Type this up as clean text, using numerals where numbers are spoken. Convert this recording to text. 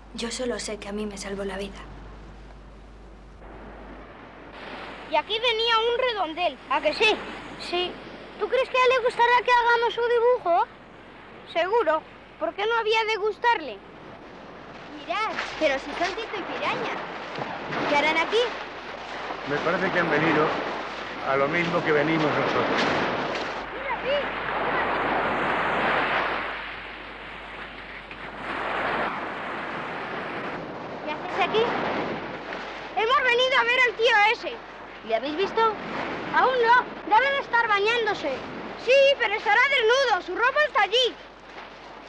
Yo solo sé que a mí me salvó la vida. Y aquí venía un redondel, ¿a que sí? Sí. ¿Tú crees que a él le gustará que hagamos su dibujo? Seguro. ¿Por qué no había de gustarle? Mirad, pero si son Tito y Piraña. ¿Qué harán aquí? Me parece que han venido a lo mismo que venimos nosotros. ¡Mira, sí! ¿Qué haces aquí? Hemos venido a ver al tío ese. ¿Le habéis visto? Aún no. Debe de estar bañándose. Sí, pero estará desnudo. Su ropa está allí.